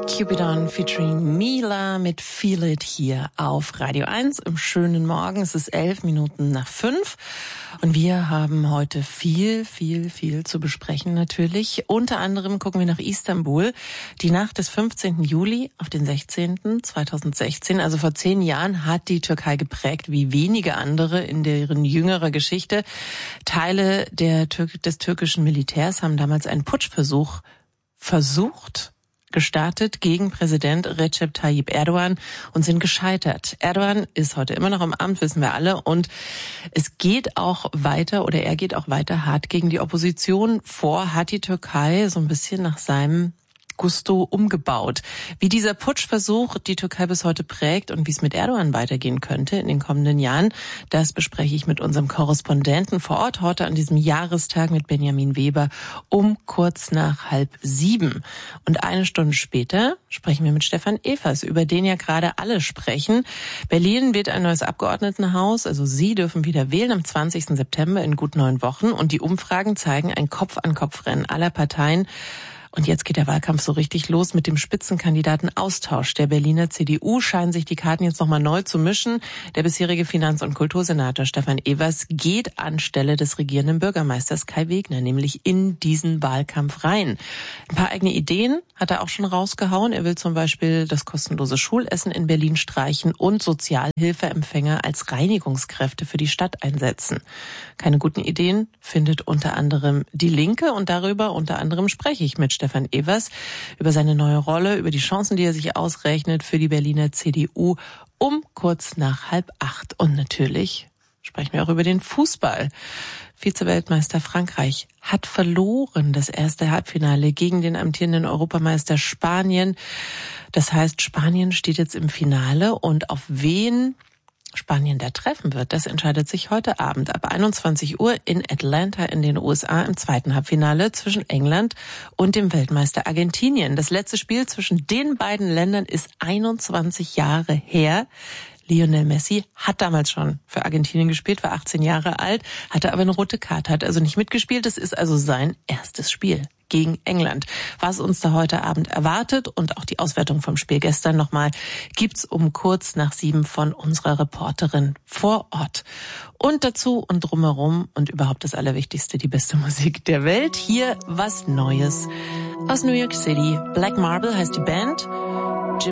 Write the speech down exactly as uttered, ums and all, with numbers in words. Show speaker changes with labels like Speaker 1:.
Speaker 1: Cupidon featuring Mila mit Feel It hier auf Radio eins im schönen Morgen. Es ist elf Minuten nach fünf und wir haben heute viel, viel, viel zu besprechen natürlich. Unter anderem gucken wir nach Istanbul. Die Nacht des fünfzehnten Juli auf den sechzehnten zweitausendsechzehn, also vor zehn Jahren, hat die Türkei geprägt wie wenige andere in deren jüngerer Geschichte. Teile der Tür- des türkischen Militärs haben damals einen Putschversuch versucht, gestartet gegen Präsident Recep Tayyip Erdogan und sind gescheitert. Erdogan ist heute immer noch im Amt, wissen wir alle, und es geht auch weiter oder er geht auch weiter hart gegen die Opposition vor, hat die Türkei so ein bisschen nach seinem Gusto umgebaut. Wie dieser Putschversuch die Türkei bis heute prägt und wie es mit Erdogan weitergehen könnte in den kommenden Jahren, das bespreche ich mit unserem Korrespondenten vor Ort heute an diesem Jahrestag mit Benjamin Weber um kurz nach halb sieben. Und eine Stunde später sprechen wir mit Stefan Evers, über den ja gerade alle sprechen. Berlin wählt ein neues Abgeordnetenhaus, also Sie dürfen wieder wählen am zwanzigsten September in gut neun Wochen und die Umfragen zeigen ein Kopf-an-Kopf-Rennen aller Parteien. Und jetzt geht der Wahlkampf so richtig los mit dem Spitzenkandidatenaustausch der Berliner C D U. Scheinen sich die Karten jetzt nochmal neu zu mischen. Der bisherige Finanz- und Kultursenator Stefan Evers geht anstelle des regierenden Bürgermeisters Kai Wegner, nämlich in diesen Wahlkampf rein. Ein paar eigene Ideen hat er auch schon rausgehauen. Er will zum Beispiel das kostenlose Schulessen in Berlin streichen und Sozialhilfeempfänger als Reinigungskräfte für die Stadt einsetzen. Keine guten Ideen findet unter anderem die Linke und darüber unter anderem spreche ich mit Stefan Evers über seine neue Rolle, über die Chancen, die er sich ausrechnet für die Berliner C D U um kurz nach halb acht. Und natürlich sprechen wir auch über den Fußball. Vize-Weltmeister Frankreich hat verloren das erste Halbfinale gegen den amtierenden Europameister Spanien. Das heißt, Spanien steht jetzt im Finale und auf wen Spanien da treffen wird, das entscheidet sich heute Abend ab einundzwanzig Uhr in Atlanta in den U S A im zweiten Halbfinale zwischen England und dem Weltmeister Argentinien. Das letzte Spiel zwischen den beiden Ländern ist einundzwanzig Jahre her. Lionel Messi hat damals schon für Argentinien gespielt, war achtzehn Jahre alt, hatte aber eine rote Karte, hat also nicht mitgespielt. Es ist also sein erstes Spiel gegen England. Was uns da heute Abend erwartet und auch die Auswertung vom Spiel gestern nochmal gibt's um kurz nach sieben von unserer Reporterin vor Ort. Und dazu und drumherum und überhaupt das Allerwichtigste, die beste Musik der Welt. Hier was Neues aus New York City. Black Marble heißt die Band.